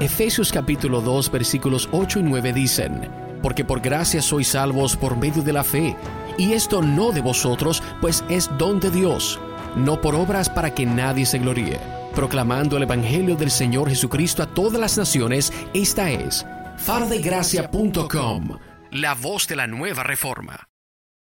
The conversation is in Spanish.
Efesios capítulo 2 versículos 8 y 9 dicen: porque por gracia sois salvos por medio de la fe, y esto no de vosotros, pues es don de Dios, no por obras para que nadie se gloríe. Proclamando el Evangelio del Señor Jesucristo a todas las naciones, esta es fardegracia.com, la voz de la nueva reforma.